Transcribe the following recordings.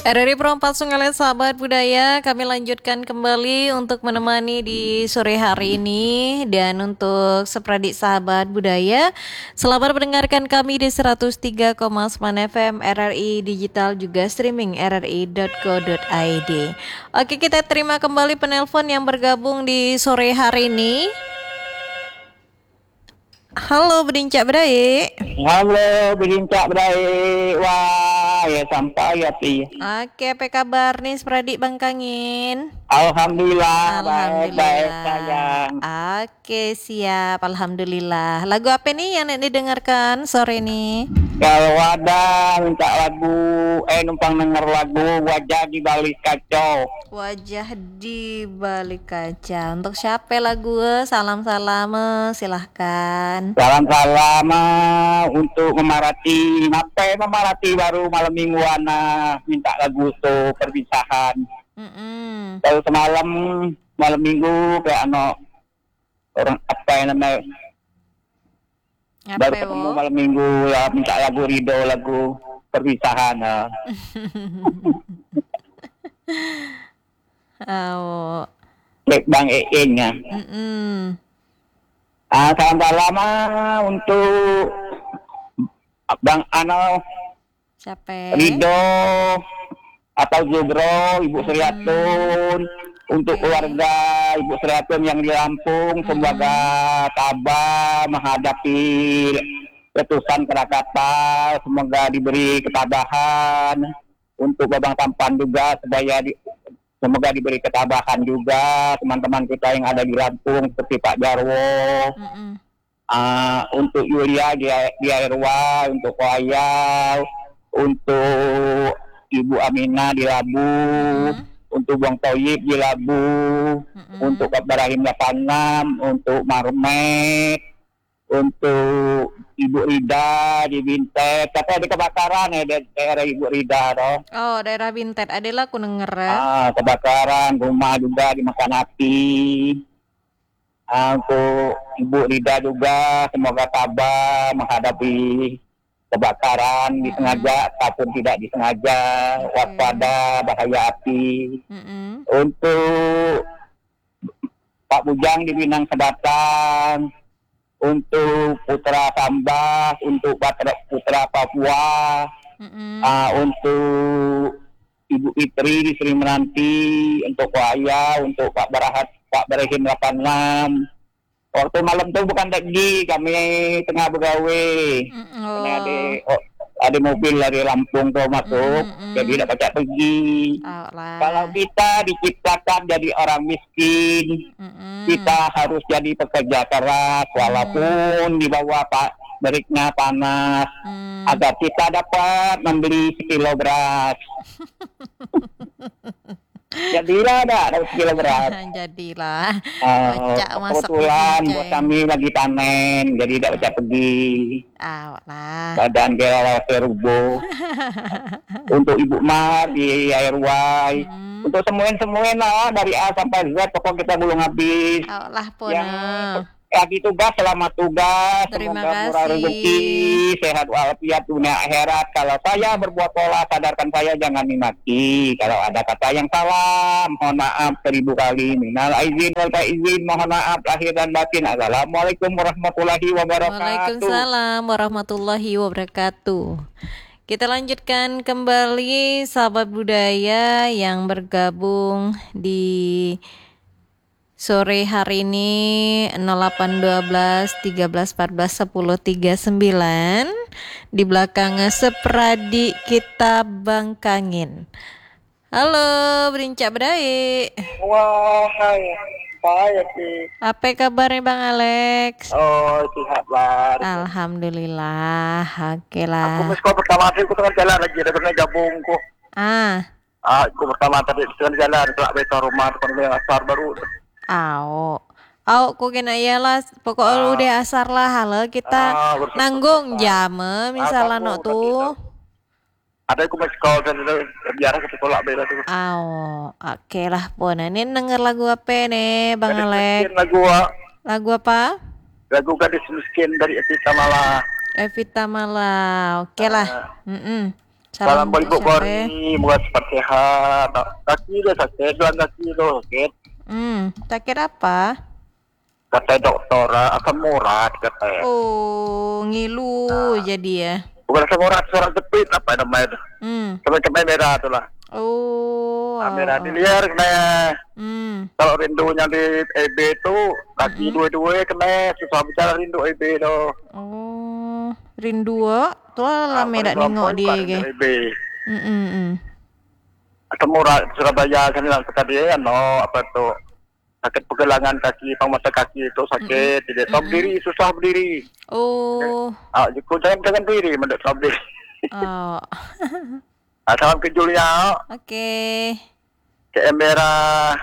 RRI Perempat Sungai Sahabat Budaya, kami lanjutkan kembali untuk menemani di sore hari ini. Dan untuk sepradik sahabat budaya, selamat mendengarkan kami di 103,9 FM RRI Digital, juga streaming rri.co.id. Oke, kita terima kembali penelpon yang bergabung di sore hari ini. Halo Bedincak Berdaya. Halo, Belincak Berdaya. Wah, ya sampai ya, Pi. Oke, apa kabar nih sepradik Bangkangin? Alhamdulillah, baik Alhamdulillah. sayang. Oke, siap. Alhamdulillah. Lagu apa nih yang Nek didengarkan sore ini? Kalau ada minta lagu, numpang denger lagu Wajah di Balik Kacau. Wajah di Balik Kaca. Untuk siapa lagu? Salam-salam, silahkan. Salam-salam untuk memarati baru malam mingguan minta lagu tuh perpisahan. Kalau semalam malam minggu kayak orang apa yang namanya baru ketemu malam minggu ya minta lagu Ridho, lagu perpisahan. Oh. Bang Een-nya. Salam-salam untuk Bang siapa? Ridho atau Zubro, Ibu Suryatun, untuk keluarga Ibu Suryatun yang di Lampung, semoga tabah menghadapi letusan Krakatau, semoga diberi ketabahan. Untuk Babang Tampan juga semoga diberi ketabahan juga teman-teman kita yang ada di Lampung seperti Pak Jarwo. Untuk Yulia di Airwa, untuk Koayau, untuk Ibu Aminah di Labu, untuk Bang Toyib di Labu, untuk Ibrahim 86, untuk Marmet, untuk Ibu Rida di Bintet. Tapi ada kebakaran ya di daerah Ibu Rida toh. Oh, daerah Bintet. Adalah aku denger. Kebakaran rumah juga dimakan api. Untuk Ibu Rida juga semoga tabah menghadapi kebakaran disengaja ataupun tidak disengaja, waspada bahaya api. Untuk Pak Bujang di Minang Sebatang, untuk Putra Sambas, untuk Putra Papua, untuk Ibu Itri di Sri Meranti, untuk Waya, untuk Pak Barahim 86. Waktu malam tuh bukan lagi kami tengah bergawe. Ada mobil dari Lampung tuh masuk, jadi tidak pacak pergi. Kalau kita diciptakan jadi orang miskin, kita harus jadi pekerja keras walaupun di bawah beriknya panas, agar kita dapat membeli sekilo beras. Jadilah ada sekilo beras. Jadilah. Kebetulan buat kami lagi panen, jadi tidak bisa pergi. Badan kira serubo. Untuk Ibu Mar di Airway, untuk semuanya lah dari A sampai Z, pokok kita belum habis. Yang lagi tugas, selamat tugas. Terima semoga kasih. murah rezeki, sehat walafiat dunia akhirat. Kalau saya berbuat pola, sadarkan saya jangan dimaki. Kalau ada kata yang salah, mohon maaf 1000 kali. Minal aizin wal faizin, mohon maaf lahir dan batin. Assalamualaikum warahmatullahi wabarakatuh. Waalaikumsalam warahmatullahi wabarakatuh. Kita lanjutkan kembali sahabat budaya yang bergabung di sore hari ini 0812 13 14 10 39. Di belakang sepradik kita Bangkangin. Halo Berincak Berdaya. Wah, hai. Baik sih. Apa kabarnya Bang Alex? Oh, sehat lah. Alhamdulillah. Oke lah. Aku misko pertama kali aku tengah jalan lagi, ada pernah gabung kok. Aku pertama tadi tengah jalan, kelak besok rumah, tengah asar baru. Aku kena iyalah, pokoknya udah asar lah halo kita nanggung jam misalnya no tuh. Ada aku masih call dan biar aku sekolah beda tuh. Oke lah pun. Ini denger lagu apa nih Bang Alex? Lagu apa? Lagu Gadis Miskin dari Evita Mala. Evita Mala. Oke lah. Salam Salam buat untuk Ibu siapa? Kori, semoga cepat sehat. Kaki dia sakit, tulang kaki itu sakit. Sakit apa? Kata dokter, asam urat katanya. Oh, ngilu jadi ya. Bukan asam urat, surat jepit apa namanya itu. Hmm. Sampai merah tuh lah. Oh, Merah dilihat kena. Hmm. Kalau rindunya di EB itu kaki dua-dua kena susah bicara rindu EB itu. Oh, rindu tuh lama dak nengok dia ke. EB. Hmm. Asam urat Surabaya kan bilang kata dia no apa tuh sakit pergelangan kaki, mata kaki itu sakit, tidak tahu berdiri, susah berdiri. Oh. Jangan berdiri, mendak tahu berdiri. Oh. Salam ke Julia, Oke. ke Embera,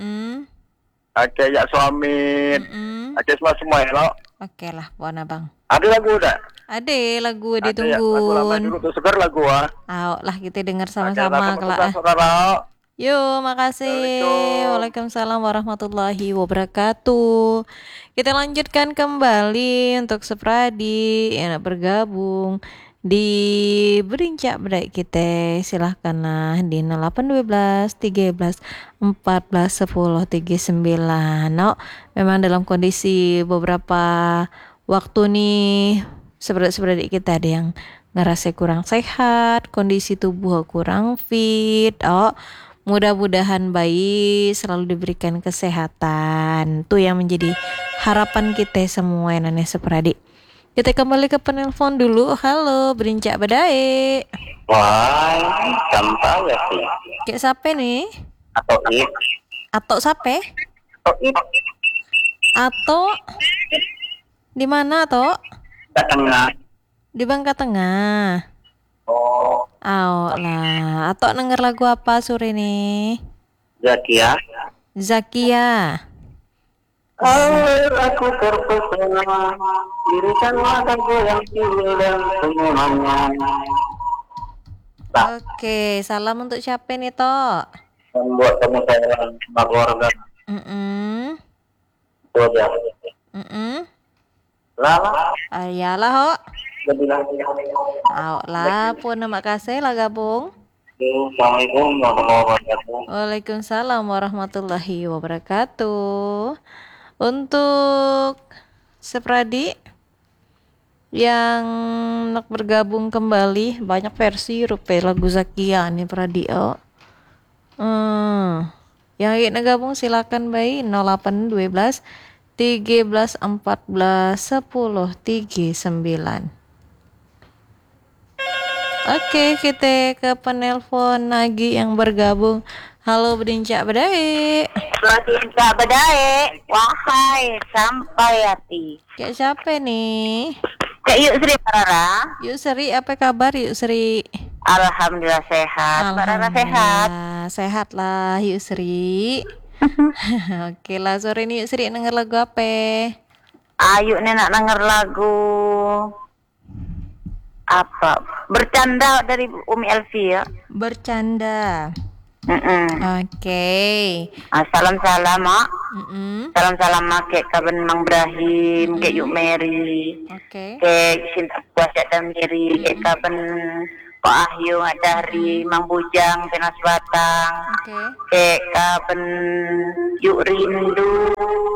ke Yak Suami, ke semua ya lo. Oke lah, buan abang. Ada lagu tak? Ada lagu Ada ya, lagu lama ditunggu. dulu tuh segar lagu ah. Ayo lah kita dengar Oke, sama-sama kelak. saudara. Yuk, makasih. Assalamualaikum. Waalaikumsalam warahmatullahi wabarakatuh. Kita lanjutkan kembali untuk Sepradi yang bergabung di Berincak Bedai kita. Silahkanlah di 0812 13 14 10 39. No, memang dalam kondisi beberapa waktu nih seperti kita ada yang ngerasa kurang sehat, kondisi tubuh kurang fit. Mudah-mudahan bayi selalu diberikan kesehatan. Itu yang menjadi harapan kita semua nenek Sepradi. Kita kembali ke penelpon dulu. Halo, Berincak Bedai. Wah, gampang ya sih. Kayak siapa nih? Atau it. Atau siapa? Atau it. Atau di mana toh? Tengah. Di Bangka Tengah. Oh, Lah. Atau denger lagu apa sore nih? Zakia. Zakia. Aku terpesona, dirikan mataku yang kini dan semuanya. Oke, salam untuk siapa nih toh? Membuat kamu sayang sama keluarga. Itu aja. Lama. Ayalah ho. Lebih lagi. Lah pun nama kasih lah gabung. Assalamualaikum warahmatullahi wabarakatuh. Waalaikumsalam warahmatullahi wabarakatuh. Untuk Sepradi yang nak bergabung kembali, banyak versi rupanya lagu Zakia nih Pradi. Yang ingin gabung silakan bayi 0812 13 14 10 39. Oke, kita ke penelpon lagi yang bergabung. Halo Berincak Bedai. Berincak Bedai. Wahai sampai hati. Kayak siapa nih? Kak Yuk Sri Rara. Yuk Sri, apa kabar Yuk Sri? Alhamdulillah sehat. Mbak Rara sehat. Sehat lah Yuk Sri. Oke lah, sore ini Yuk Sri denger lagu apa? Ayo nih nak denger lagu apa? Bercanda dari Umi Elvi ya. Bercanda. Oke. Salam-salam mak. Salam-salam mak ke Kaben Mang Ibrahim, ke Yuk Mary. Oke. Ke Sinta Puasa dan Miri, ke Kaben Ko Ahyu dari Mang Bujang Penas Batang. Oke. Ke Kaben Yuk Rindu.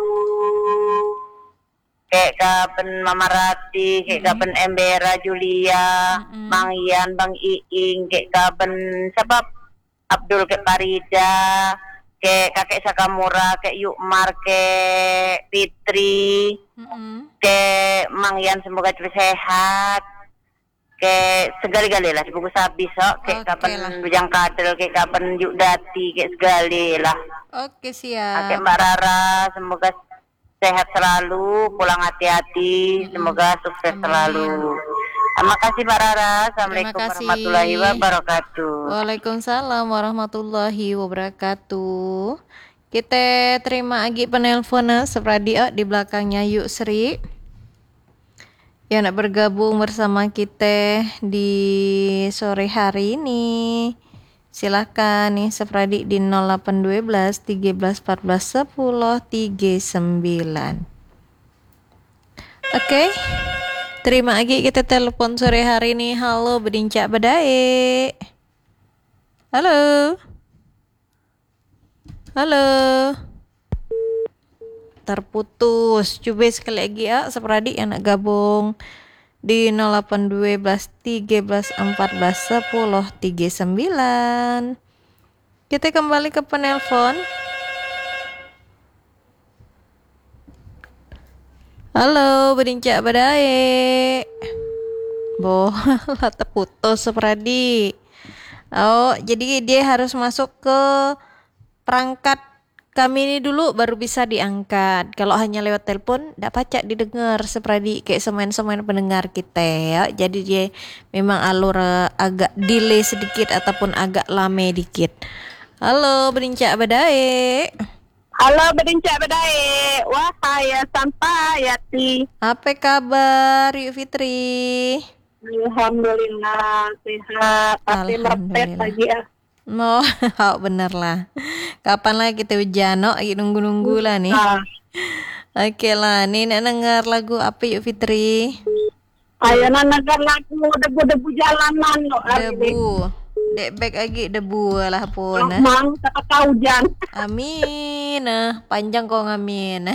Kayak kapan Mama Rati, kayak kapan Embera Julia, Mang Ian, Bang Iing, kayak kapan siapa Abdul, kayak Parida, kayak kakek Sakamura, kayak Yukmar, kayak Fitri, kayak Mang Ian semoga terus sehat, kayak segali-gali lah, sebungkus habis kayak kapan Bujang Kadel, kayak kapan Yuk Dati, kayak segali lah. Oke, siap. Kayak Mbak Rara semoga sehat selalu, pulang hati-hati, semoga sukses selalu. Terima kasih Mbak Rara. Assalamualaikum warahmatullahi wabarakatuh. Waalaikumsalam warahmatullahi wabarakatuh. Kita terima lagi penelpon Sepradi di belakangnya Yuk Sri yang nak bergabung bersama kita di sore hari ini. Silahkan nih Sepradi di 0812 13 14 10 39. Oke. Terima lagi kita telepon sore hari ini. Halo Bedincak Bedae. Halo. Halo. Terputus. Coba sekali lagi ya, Sepradi yang nak gabung di 0812 13 14 10 39. Kita kembali ke penelpon. Halo, Bedincak Bedae. Boh, lah terputus Sepradi. Oh, jadi dia harus masuk ke perangkat kami ini dulu baru bisa diangkat. Kalau hanya lewat telepon tidak pacak didengar Sepradi kayak semen-semen pendengar kita ya. Jadi dia memang alur agak delay sedikit ataupun agak lame dikit. Halo Bedincak Bedae. Halo Bedincak Bedae, wahai sampai Yati. Apa kabar Yuk Fitri? Alhamdulillah sehat, tapi merepet lagi ya. Oh, bener lah. Kapan lah kita hujan? Oh, lagi nunggu-nunggu lah nih. Oke lah, nih nak dengar lagu apa Yuk Fitri? Ayo nak dengar lagu debu-debu jalanan loh. Debu. Dek lagi debu lah pun. Mang kata hujan. Amin. Panjang kok ngamin.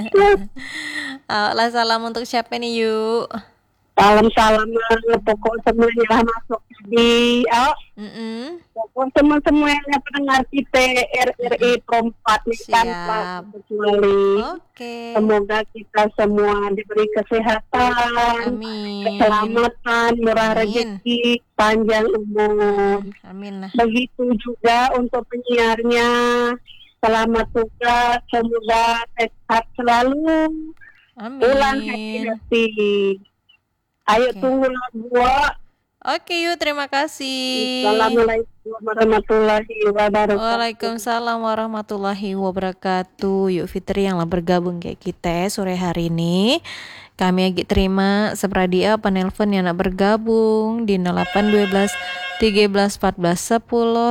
Lah salam untuk siapa nih Yuk? Salam-salam pokok semuanya masuk di pokok semuanya pendengar kita RRI Perempat nih tanpa kecuali. Semoga kita semua diberi kesehatan, keselamatan, murah rezeki, panjang umur. Amin. Begitu juga untuk penyiarnya, selamat tugas, semoga sehat selalu. Amin. Ulang hati-hati. Ayo tunggu lagu. Oke Yuk, terima kasih. Assalamualaikum warahmatullahi wabarakatuh. Waalaikumsalam warahmatullahi wabarakatuh. Yuk Fitri yang lah bergabung kayak kita sore hari ini. Kami lagi terima Sepradia penelpon yang nak bergabung di 0812 13 14 10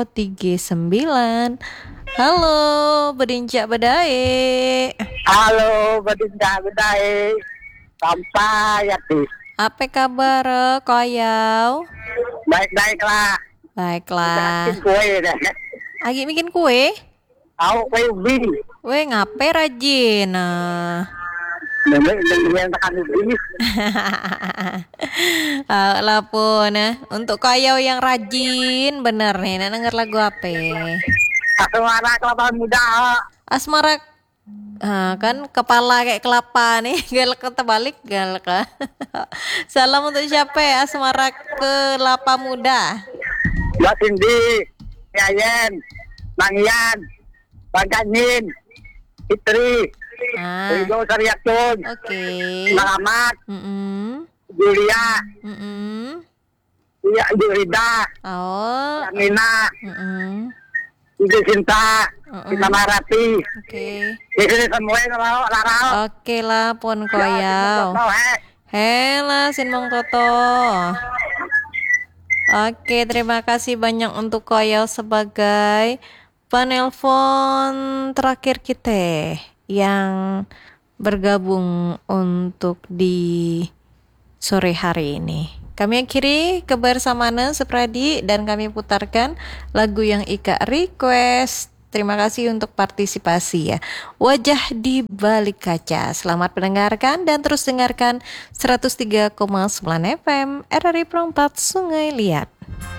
39. Halo Bedincak Bedae. Halo Bedincak Bedae. Sampai Yati. Apa kabar koyau? Baik-baiklah. Baiklah. Bikin kue deh. Lagi bikin kue? Tahu kue ubi. Weh ngapain rajin? Yang tekan ubi. Lah pun untuk koyau yang rajin bener nih. Nak denger lagu apa? Asmara kelapa muda. Asmara kan kepala kayak kelapa nih. Galak terbalik galak. Salam untuk siapa ya? Asmara kelapa muda. Mbak Cindy, Yayen, Mangian, Bangkanin, Fitri, Ridho Saryatun, Selamat, Julia, Jurida, Amina, Ibu Cinta, Cinta Marati. Di sini semua larau. Oke lah pun koyau. Hela sin Bang Toto. Oke, terima kasih banyak untuk koyau sebagai penelpon terakhir kita yang bergabung untuk di sore hari ini. Kami akhiri kebersamaan Sepradi dan kami putarkan lagu yang Ika request. Terima kasih untuk partisipasi ya. Wajah di balik kaca. Selamat mendengarkan dan terus dengarkan 103,9 FM RRI Perempat Sungai Liat.